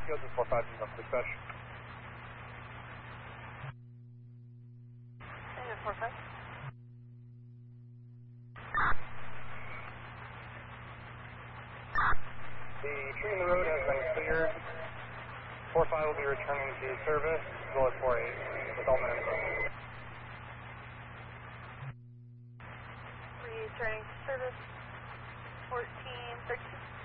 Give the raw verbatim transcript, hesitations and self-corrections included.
field, just four five is up dispatch. Negative four five. The tree in the road has been cleared. four five will be returning to service, as well as four eight, with all men in the road. Returning to service, fourteen thirteen.